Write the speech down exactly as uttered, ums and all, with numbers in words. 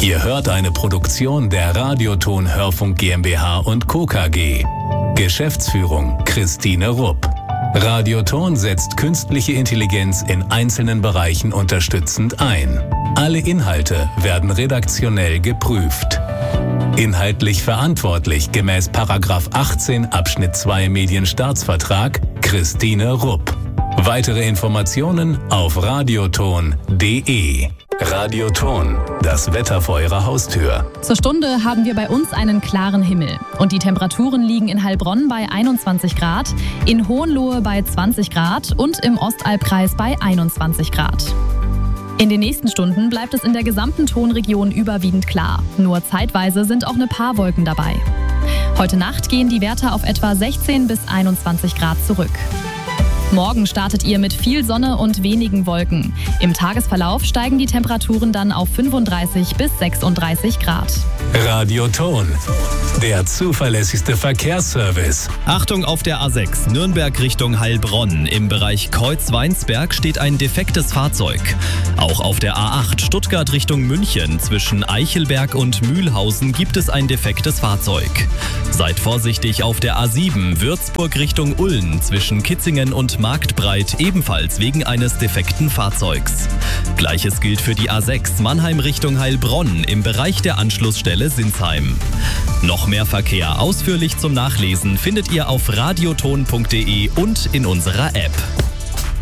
Ihr hört eine Produktion der Radioton Hörfunk GmbH und Co. K G. Geschäftsführung Christine Rupp. Radioton setzt künstliche Intelligenz in einzelnen Bereichen unterstützend ein. Alle Inhalte werden redaktionell geprüft. Inhaltlich verantwortlich gemäß Paragraph achtzehn Abschnitt zwei Medienstaatsvertrag Christine Rupp. Weitere Informationen auf radioton punkt de. Radioton, das Wetter vor Ihrer Haustür. Zur Stunde haben wir bei uns einen klaren Himmel. Und die Temperaturen liegen in Heilbronn bei einundzwanzig Grad, in Hohenlohe bei zwanzig Grad und im Ostalbkreis bei einundzwanzig Grad. In den nächsten Stunden bleibt es in der gesamten Tonregion überwiegend klar. Nur zeitweise sind auch ein paar Wolken dabei. Heute Nacht gehen die Werte auf etwa sechzehn bis einundzwanzig Grad zurück. Morgen startet ihr mit viel Sonne und wenigen Wolken. Im Tagesverlauf steigen die Temperaturen dann auf fünfunddreißig bis sechsunddreißig Grad. Radioton, der zuverlässigste Verkehrsservice. Achtung auf der A sechs, Nürnberg Richtung Heilbronn. Im Bereich Kreuz-Weinsberg steht ein defektes Fahrzeug. Auch auf der A acht, Stuttgart Richtung München. Zwischen Eichelberg und Mühlhausen gibt es ein defektes Fahrzeug. Seid vorsichtig auf der A sieben, Würzburg Richtung Ulm. Zwischen Kitzingen und Marktbreit, ebenfalls wegen eines defekten Fahrzeugs. Gleiches gilt für die A sechs, Mannheim Richtung Heilbronn, im Bereich der Anschlussstelle Sinsheim. Noch mehr Verkehr ausführlich zum Nachlesen findet ihr auf radioton punkt de und in unserer App.